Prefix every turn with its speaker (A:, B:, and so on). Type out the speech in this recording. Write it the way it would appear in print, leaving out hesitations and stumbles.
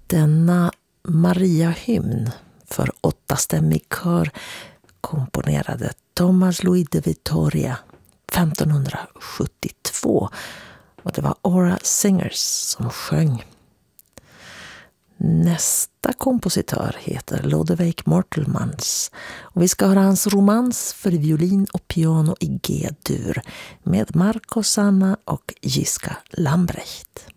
A: Denna Maria-hymn för 8-stämmig kör komponerade Thomas Louis de Vittoria 1572 och det var Aura Singers som sjöng. Nästa kompositör heter Lodewijk Mortelmans och vi ska höra hans romans för violin och piano i G-dur med Marco Sanna och Gisela Lambrecht.